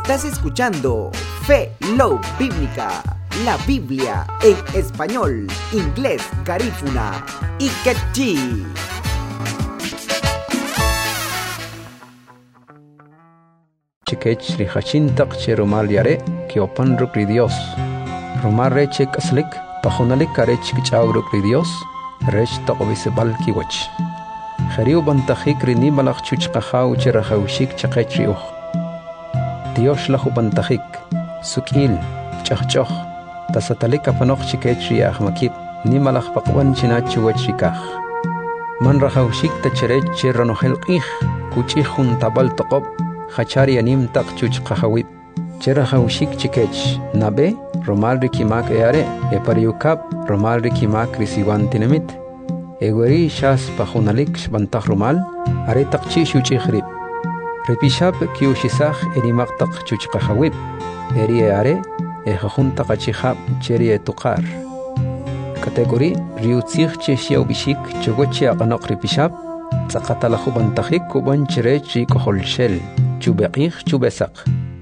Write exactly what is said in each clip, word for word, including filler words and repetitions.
Estás escuchando Fe Love Bíblica, la Biblia en español, inglés, garífuna y quechí. Chikech rihachintak che romal yare ki opan rukri Dios. Romar reche kaslik pahunalik kare chikchaw rukri Dios rech taqobise bal ki wach. Khariu bantakhik rini malak chuchqahaw che rahawshik chaqech riuh. Dios lahu bantakhik sukil chachchoh tasatalik apanok chikech riah makip ni malak paqwan chinachu wach rikah. Man rahawshik tachrech che ranohel qih kuchi khun tabal taqob Hachari anim tak chuch kahawip. Chera haushik chikech nabe romal rikimak eare e pariukap romal rikimak risiwan tinamit. Egweri shas pahunalik shbantah romal are takchi shuchikhrib. Repishap kiushisach erimak tak chuch kahawip. Eri eare e hajunta kachihap cheri e tukar. Kategori riutzich cheshiau bishik chogochi akanok repishap. Tsakatalahu bantahik kuban cherechi koholshel. Chubeqij chubesak.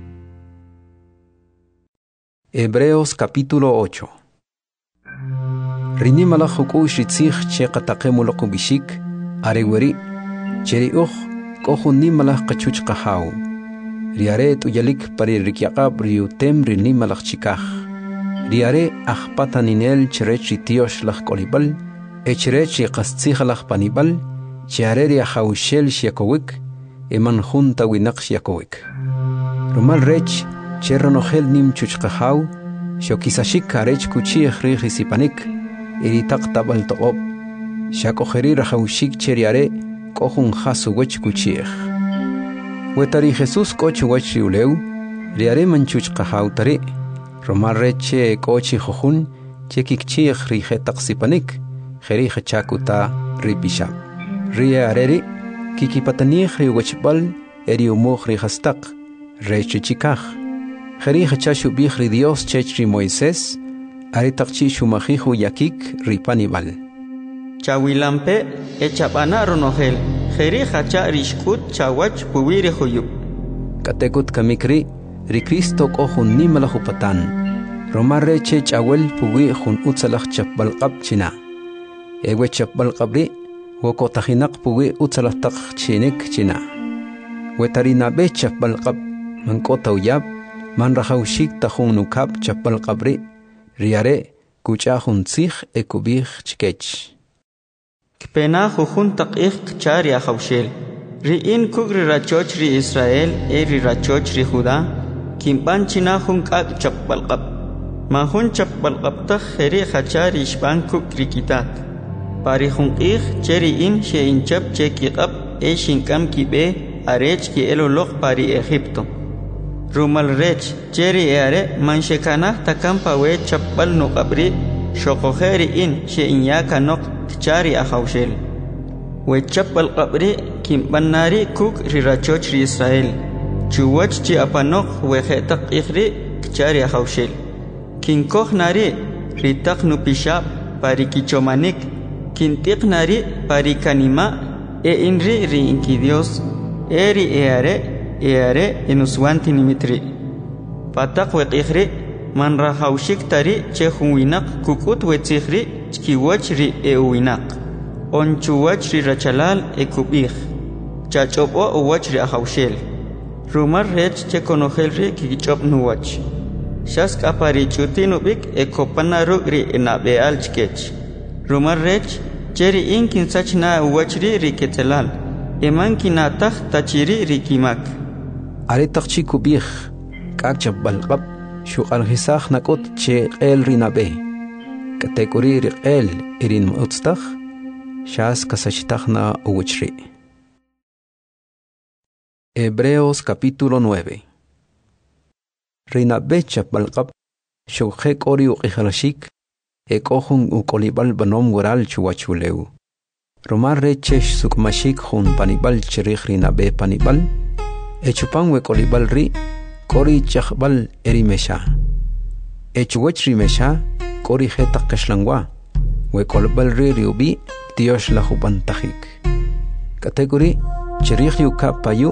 Hebreos capítulo ocho. Rini malahuku shitzich che qatakemuluku bishik areweri cheriuh kohuni malah qachuch qahau. Riare tuyalik pari rikyaqab riutem rini malah chikah. Riare akhpataninel cherechi tiosh lah kolibal echerechi qastzich lah panibal chiare ria haushel shiakowik eman junta winaq yakowik. Romal rech cherronogel nim chuchqahaw shokisashik karech kuchi hrih risipanik eritaq tabal toqob shakojeri rahawshik cheriare kohun hasu wech kuchih. Wetari Jesus koch wech riuleu riare man chuchqahaw tari romal rech kochi jojun chekikchih rihetaq sipanik jeri chakuta ripishab. Riareri Kikipatanih riwachbal eri umuh rihastak, rechichikaj. Jeri hachashu bihri Dios chechri Moisés, aritakchi shumajihu yakik ripanibal. Chawilampe echapana ronogel, jeri hacha rishkut chawach puwiri huyub. Katekut kamikri, rikristo kohun nimalahupatan. Romarre che chawel puwi hun utsalach chapbalqab china. Ewe chapbalqabri, Woko tahinak puwi utsalastak chinik china. Wetarina be chapbalqab mankota uyab man rahawshik tahun nukab chapbalqabri riare kuchahun sich ekubih chikech. Kpena jujun taqih chari ahawshel. Riin kugri rachoch ri Israel eri rachoch ri Judá kimpan china hun kak chapbalqab. Mahun chapbalqab tah jeri hachari ishban kuk rikitat. Pari junqih cheri in she inchap che kiqab e shinkam kibe arech ki eloloq pari Egipto. Rumal rech cheri eare manshekana takampa we chapbal nuqabri shoqojeri in she inyaka noq tchari ahawshel. We chapbal qabri kimbannari kuk rirachoch ri Israel. Chuwach chi apanoq we khetaq ikhri tchari ahawshel. Kinkoh nari ritaq nupishab pari kichomanik Kintiq nari parikanima e inri ri inki Dios eri eare eare enuswanti nimitri. Patak weqihri man rahawshik tari che hunwinak kukut wetzihri chkiwach ri euwinak. Onchuwach ri rachalal e kubih. Chachopo uwach ri ahawshel. Rumar rech che konogel ri kikichop nuwach. Shask apari chutinubik e kopanaruk ri enabeal chkech. Rumar rech cheri inkin sachna uwachri riketelal eman kinatah tachiri rikimak. Are takchi kubih kak chapbalqab shuqal hisakh nakot che qel rinabe. Kategori riqel irin mutstakh shas kasachtakhna uwachri. Hebreos capítulo nueve. Rinabe chapbalqab shuqek ori uqihalashik Ekohun ukolibal banom waral chuwachuleu. Romar rechesh sukmashik hun panibal cherich rinabe panibal. Echupan wekolibal ri kori chachbal erimesha. Echuwech rimesha kori hetak kashlangwa. Wekolibal ri riubi Dios lahubantahik. Kategori cherich yuka payu